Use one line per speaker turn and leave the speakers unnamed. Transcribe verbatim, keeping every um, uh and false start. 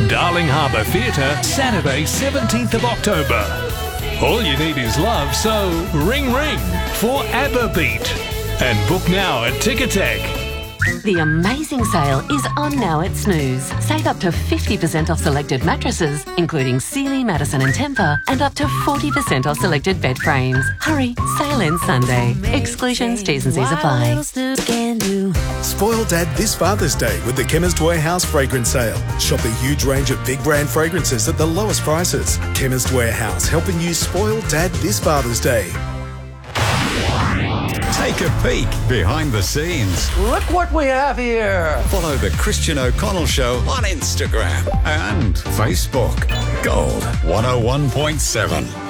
Darling Harbour Theatre, Saturday seventeenth of October. All you need is love, so ring ring for ABBA Beat. And book now at Ticketek.
The amazing sale is on now at Snooze. Save up to fifty percent off selected mattresses, including Sealy, Madison and Tempur, and up to forty percent off selected bed frames. Hurry, sale ends Sunday. Exclusions, T's and C's apply.
Spoil Dad this Father's Day with the Chemist Warehouse fragrance sale. Shop a huge range of big brand fragrances at the lowest prices. Chemist Warehouse, helping you spoil Dad this Father's Day.
Take a peek behind the scenes.
Look what we have here.
Follow The Christian O'Connell Show on Instagram and Facebook. Gold one oh one point seven.